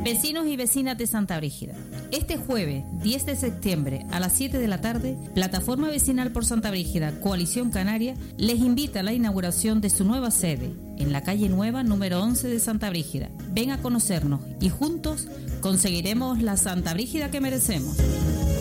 Vecinos y vecinas de Santa Brígida, este jueves 10 de septiembre a las 7 de la tarde, Plataforma Vecinal por Santa Brígida, Coalición Canaria, les invita a la inauguración de su nueva sede en la calle Nueva número 11 de Santa Brígida. Ven a conocernos y juntos conseguiremos la Santa Brígida que merecemos.